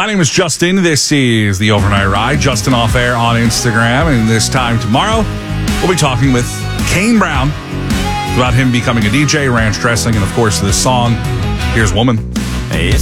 My name is Justin. This is The Overnight Ride. Justin Off Air on Instagram. And this time tomorrow, we'll be talking with Kane Brown about him becoming a DJ, ranch dressing, and of course this song. Here's Woman. It's